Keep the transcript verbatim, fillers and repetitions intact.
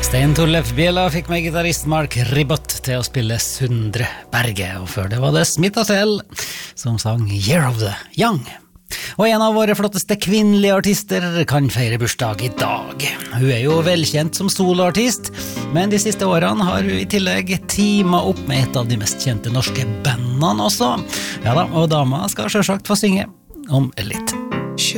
Stein Torleif Bjela fikk med gitarist Mark Ribot til å spille Sundre Berge, og før det var det Smith og Tell som sang Year of the Young. Og en av våre flotteste kvinnelige artister kan feire bursdag i dag. Hun er jo velkjent som soloartist, men de siste årene har hun i tillegg teamet opp med et av de mest kjente norske bandene også. Ja da, og dama skal selvsagt få synge om litt.